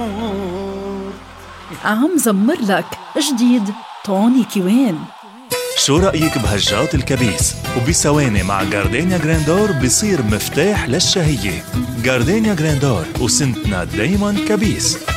عم زمر لك جديد تونيكي وين. شو رأيك بهجات الكبيس؟ وبثواني مع جاردينيا جراندور بيصير مفتاح للشهية. جاردينيا جراندور، وسنتنا دايما كبيس.